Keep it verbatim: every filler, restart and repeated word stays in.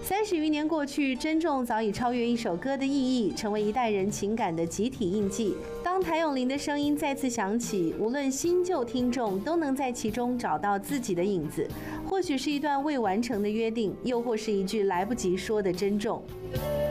三十余年过去，珍重早已超越一首歌的意义，成为一代人情感的集体印记。当谭咏麟的声音再次响起，无论新旧听众都能在其中找到自己的影子。或许是一段未完成的约定，又或是一句来不及说的珍重。